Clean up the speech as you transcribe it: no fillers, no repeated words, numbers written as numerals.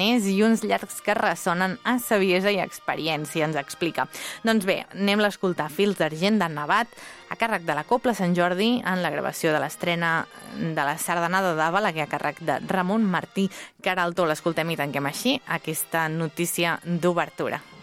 habaners i uns llargs que ressonen a saviesa i experiència, ens explica. Doncs bé, anem a escoltar Fils d'argent de Nevat, a càrrec de la Cobla Sant Jordi, en la gravació de l'estrena de la sardanada de Balaguer, a càrrec de Ramon Martí Queraltó. L'escoltem i tanquem així aquesta notícia d'obertura.